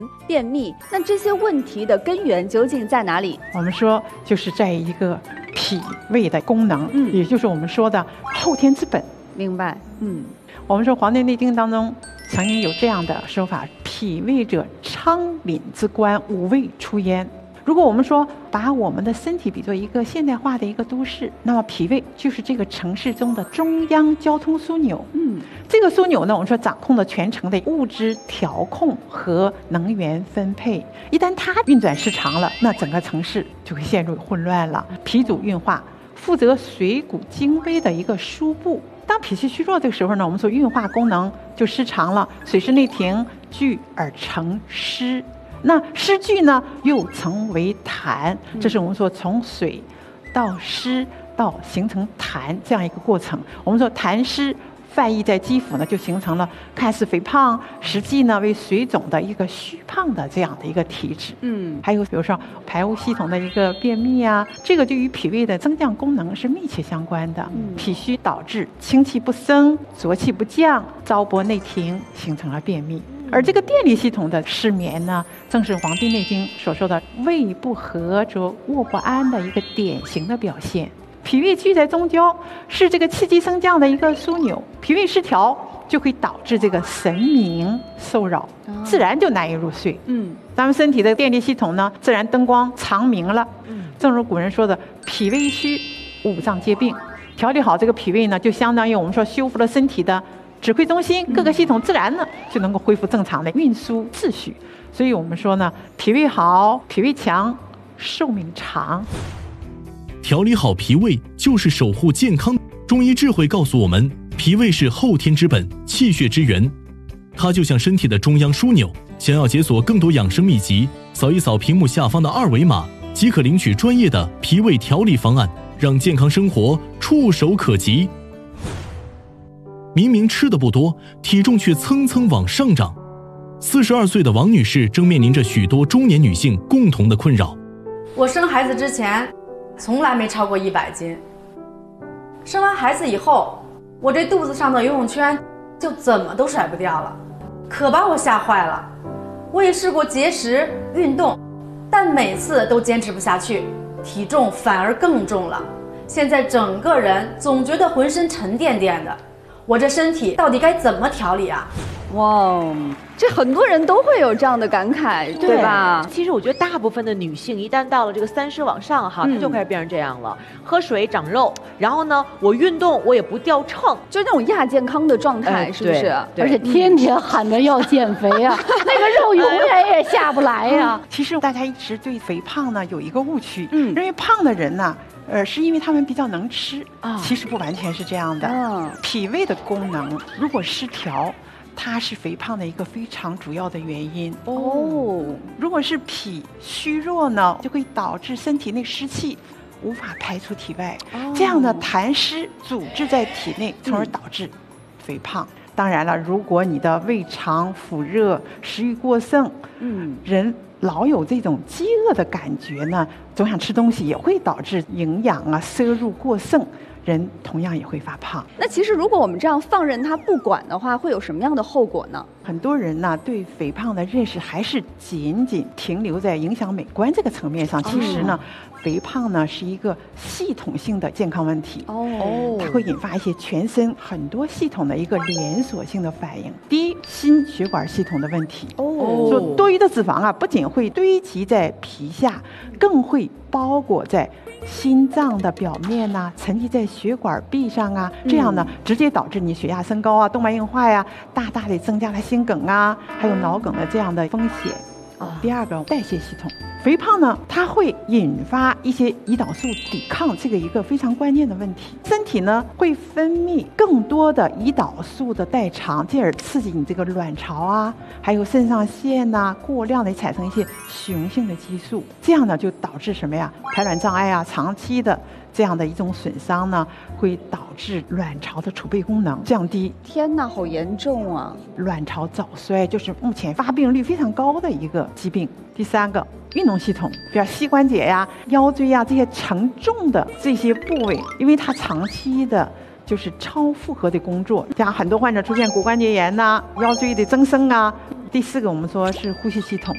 便秘，那这些问题的根源究竟在哪里？ 我们说就是在一个脾胃的功能，也就是我们说的后天之本。 明白。 我们说《黄帝内经》当中曾经有这样的说法：脾胃者，昌廪之官，五味出焉。如果我们说把我们的身体比作一个现代化的一个都市，那么脾胃就是这个城市中的中央交通枢纽。这个枢纽呢，我们说掌控了全城的物资调控和能源分配。一旦它运转失常了，那整个城市就会陷入混乱了。脾主运化，负责水谷精微的一个输布。当脾气虚弱的时候呢，我们说运化功能就失常了，水湿内停，聚而成湿。那湿聚呢，又成为痰，这是我们说从水到湿到形成痰这样一个过程。我们说痰湿泛溢在肌肤呢，就形成了看似肥胖，实际呢为水肿的一个虚胖的这样的一个体质。还有比如说排污系统的一个便秘啊，这个就与脾胃的增降功能是密切相关的。脾虚导致清气不升，浊气不降，糟粕内停，形成了便秘。而这个电力系统的失眠呢，正是《黄帝内经》所说的胃不和则卧不安的一个典型的表现。脾胃聚在中焦，是这个气机升降的一个枢纽。脾胃失调就会导致这个神明受扰，自然就难以入睡。咱们身体的电力系统呢，自然灯光长明了。正如古人说的，脾胃虚，五脏皆病。调理好这个脾胃呢，就相当于我们说修复了身体的指挥中心，各个系统自然呢就能够恢复正常的运输秩序。所以我们说呢，脾胃好，脾胃强，寿命长。 调理好脾胃就是守护健康。中医智慧告诉我们，脾胃是后天之本，气血之源，它就像身体的中央枢纽。想要解锁更多养生秘籍，扫一扫屏幕下方的2维码，即可领取专业的脾胃调理方案，让健康生活触手可及。明明吃的不多，体重却蹭蹭往上涨。42岁的王女士正面临着许多中年女性共同的困扰。 我生孩子之前从来没超过100斤，生完孩子以后，我这肚子上的游泳圈就怎么都甩不掉了，可把我吓坏了。我也试过节食运动，但每次都坚持不下去，体重反而更重了。现在整个人总觉得浑身沉甸甸的，我这身体到底该怎么调理啊？ 哇，这很多人都会有这样的感慨，对吧？ 其实我觉得大部分的女性一旦到了这个30往上哈，她就开始变成这样了，喝水长肉，然后呢，我运动我也不掉秤， 就那种亚健康的状态，是不是？ 而且天天喊着要减肥啊，那个肉永远也下不来呀。 其实大家一直对肥胖呢有一个误区，认为胖的人呢，是因为他们比较能吃其实不完全是这样的。脾胃的功能如果失调，它是肥胖的一个非常主要的原因。如果是脾虚弱呢，就会导致身体内湿气无法排出体外，这样的痰湿阻滞在体内，从而导致肥胖。当然了，如果你的胃肠腑热，食欲过剩，人老有这种饥饿的感觉呢，总想吃东西，也会导致营养摄入过剩，人同样也会发胖。 那其实如果我们这样放任它不管的话，会有什么样的后果呢？ 很多人呢对肥胖的认识还是仅仅停留在影响美观这个层面上。其实呢，肥胖呢是一个系统性的健康问题。它会引发一些全身很多系统的一个连锁性的反应。第一，心血管系统的问题。说多余的脂肪不仅会堆积在皮下，更会包裹在心脏的表面沉积在血管壁上这样呢，直接导致你血压升高动脉硬化大大的增加了心梗还有脑梗的这样的风险。第二个，代谢系统。肥胖呢，它会引发一些胰岛素抵抗，这个一个非常关键的问题。身体呢会分泌更多的胰岛素的代偿，进而刺激你这个卵巢还有肾上腺过量的产生一些雄性的激素，这样呢就导致什么呀？排卵障碍长期的这样的一种损伤呢，会导致卵巢的储备功能降低。 天哪，好严重啊！ 卵巢早衰就是目前发病率非常高的一个疾病。第三个，运动系统，比如膝关节腰椎这些承重的这些部位，因为它长期的就是超负荷的工作，像很多患者出现骨关节炎腰椎的增生第四个，我们说是呼吸系统。